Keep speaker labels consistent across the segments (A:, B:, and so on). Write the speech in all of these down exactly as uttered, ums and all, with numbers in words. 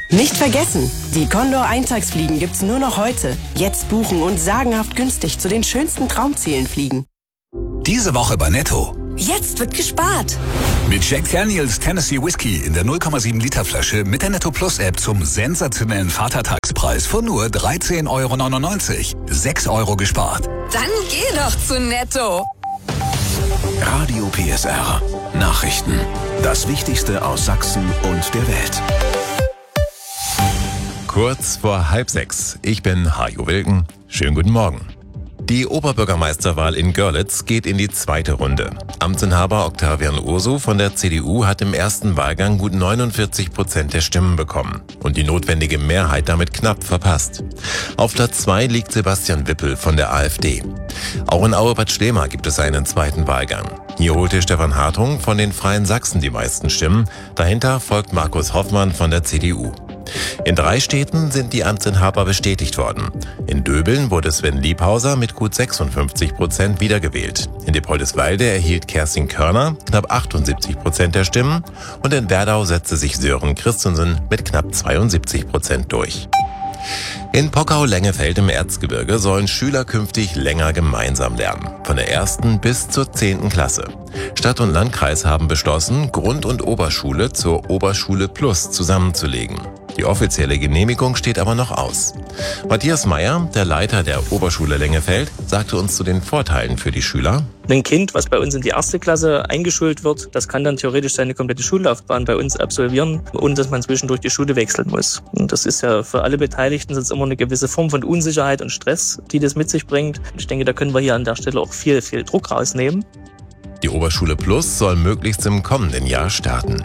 A: Nicht vergessen, die Condor Eintagsfliegen gibt's nur noch heute. Jetzt buchen und sagenhaft günstig zu den schönsten Traumzielen fliegen.
B: Diese Woche bei Netto.
A: Jetzt wird gespart.
B: Mit Jack Daniels Tennessee Whiskey in der null Komma sieben Liter Flasche mit der Netto Plus App zum sensationellen Vatertagspreis von nur dreizehn Euro neunundneunzig. sechs Euro gespart.
C: Dann geh doch zu Netto.
D: Radio P S R. Nachrichten. Das Wichtigste aus Sachsen und der Welt.
E: Kurz vor halb sechs. Ich bin Hajo Wilken. Schönen guten Morgen. Die Oberbürgermeisterwahl in Görlitz geht in die zweite Runde. Amtsinhaber Octavian Urso von der C D U hat im ersten Wahlgang gut neunundvierzig Prozent der Stimmen bekommen und die notwendige Mehrheit damit knapp verpasst. Auf Platz zwei liegt Sebastian Wippel von der AfD. Auch in Aue-Bad Schlema gibt es einen zweiten Wahlgang. Hier holte Stefan Hartung von den Freien Sachsen die meisten Stimmen. Dahinter folgt Markus Hoffmann von der C D U. In drei Städten sind die Amtsinhaber bestätigt worden. In Döbeln wurde Sven Liebhauser mit gut sechsundfünfzig Prozent wiedergewählt. In Dippoldiswalde erhielt Kerstin Körner knapp achtundsiebzig Prozent der Stimmen und in Werdau setzte sich Sören Christensen mit knapp zweiundsiebzig Prozent durch. In Pockau-Lengefeld im Erzgebirge sollen Schüler künftig länger gemeinsam lernen, von der ersten bis zur zehnten Klasse. Stadt und Landkreis haben beschlossen, Grund- und Oberschule zur Oberschule Plus zusammenzulegen. Die offizielle Genehmigung steht aber noch aus. Matthias Meyer, der Leiter der Oberschule Lengefeld, sagte uns zu den Vorteilen für die Schüler.
F: Ein Kind, was bei uns in die erste Klasse eingeschult wird, das kann dann theoretisch seine komplette Schullaufbahn bei uns absolvieren, ohne dass man zwischendurch die Schule wechseln muss. Und das ist ja für alle Beteiligten sonst immer eine gewisse Form von Unsicherheit und Stress, die das mit sich bringt. Ich denke, da können wir hier an der Stelle auch viel, viel Druck rausnehmen.
E: Die Oberschule Plus soll möglichst im kommenden Jahr starten.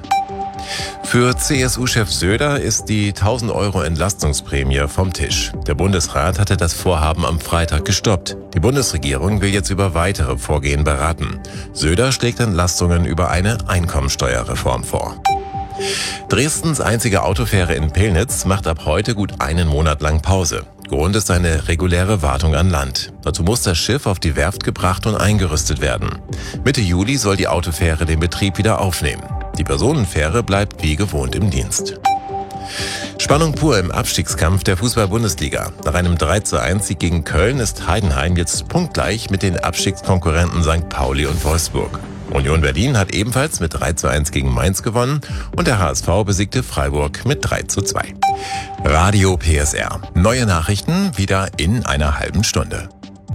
E: Für C S U-Chef Söder ist die tausend Euro Entlastungsprämie vom Tisch. Der Bundesrat hatte das Vorhaben am Freitag gestoppt. Die Bundesregierung will jetzt über weitere Vorgehen beraten. Söder schlägt Entlastungen über eine Einkommensteuerreform vor. Dresdens einzige Autofähre in Pillnitz macht ab heute gut einen Monat lang Pause. Grund ist eine reguläre Wartung an Land. Dazu muss das Schiff auf die Werft gebracht und eingerüstet werden. Mitte Juli soll die Autofähre den Betrieb wieder aufnehmen. Die Personenfähre bleibt wie gewohnt im Dienst. Spannung pur im Abstiegskampf der Fußball-Bundesliga. Nach einem drei zu eins Sieg gegen Köln ist Heidenheim jetzt punktgleich mit den Abstiegskonkurrenten Sankt Pauli und Wolfsburg. Union Berlin hat ebenfalls mit drei zu eins gegen Mainz gewonnen und der H S V besiegte Freiburg mit drei zu zwei. Radio P S R. Neue Nachrichten wieder in einer halben Stunde.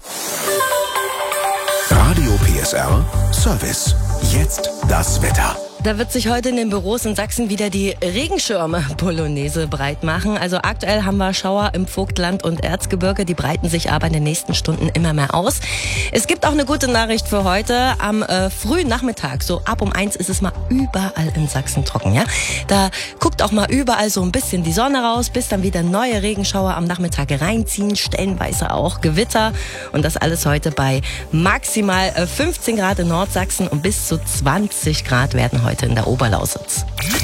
D: Radio P S R Service. Jetzt das Wetter.
G: Da wird sich heute in den Büros in Sachsen wieder die Regenschirme-Polonaise breit machen. Also aktuell haben wir Schauer im Vogtland und Erzgebirge. Die breiten sich aber in den nächsten Stunden immer mehr aus. Es gibt auch eine gute Nachricht für heute. Am äh, frühen Nachmittag, so ab um eins, ist es mal überall in Sachsen trocken. Ja? Da guckt auch mal überall so ein bisschen die Sonne raus, bis dann wieder neue Regenschauer am Nachmittag reinziehen. Stellenweise auch Gewitter. Und das alles heute bei maximal äh, fünfzehn Grad in Nordsachsen und bis zu zwanzig Grad werden heute heute in der Oberlausitz.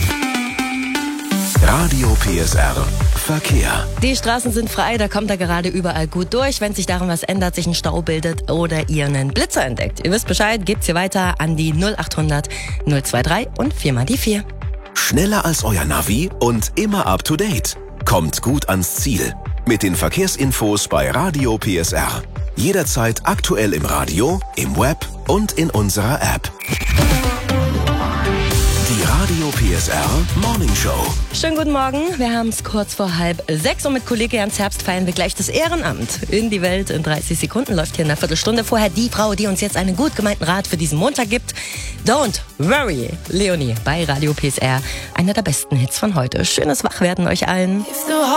D: Radio P S R Verkehr.
G: Die Straßen sind frei, da kommt er gerade überall gut durch. Wenn sich daran was ändert, sich ein Stau bildet oder ihr einen Blitzer entdeckt. Ihr wisst Bescheid, gebt's hier weiter an die null achthundert null zweiundzwanzig und vier mal die vier.
D: Schneller als euer Navi und immer up to date. Kommt gut ans Ziel. Mit den Verkehrsinfos bei Radio P S R. Jederzeit aktuell im Radio, im Web und in unserer App. Radio P S R Morning Show.
G: Schönen guten Morgen. Wir haben es kurz vor halb sechs und mit Kollege Ernst Herbst feiern wir gleich das Ehrenamt in die Welt. In dreißig Sekunden läuft hier in einer Viertelstunde vorher die Frau, die uns jetzt einen gut gemeinten Rat für diesen Montag gibt. Don't worry, Leonie bei Radio P S R. Einer der besten Hits von heute. Schönes Wachwerden euch allen.